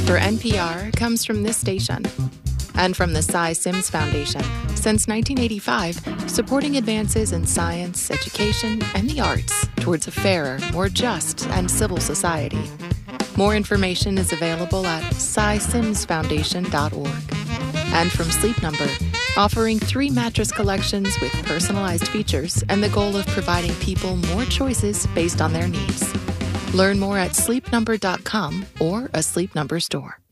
for NPR comes from this station and from the Cy Sims Foundation, since 1985, supporting advances in science, education, and the arts towards a fairer, more just, and civil society. More information is available at cysimsfoundation.org. And from Sleep Number, offering 3 mattress collections with personalized features and the goal of providing people more choices based on their needs. Learn more at sleepnumber.com or a Sleep Number store.